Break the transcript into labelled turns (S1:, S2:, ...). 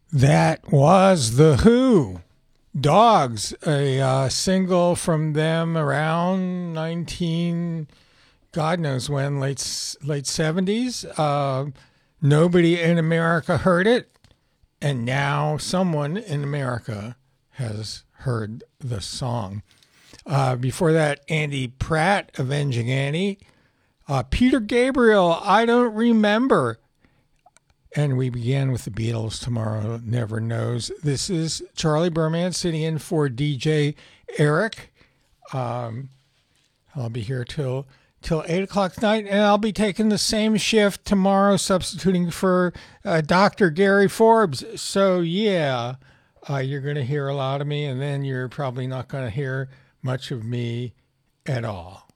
S1: That was The Who. Dogs, a single from them around 19, God knows when, late 70s. Nobody in America heard it, and now someone in America has heard the song. Before that, Andy Pratt, Avenging Annie. Peter Gabriel, I Don't Remember. And we began with the Beatles, Tomorrow Never Knows. This is Charlie Berman sitting in for DJ Eric. I'll be here till 8 o'clock tonight, and I'll be taking the same shift tomorrow, substituting for Dr. Gary Forbes. So, yeah, you're going to hear a lot of me, and then you're probably not going to hear much of me at all.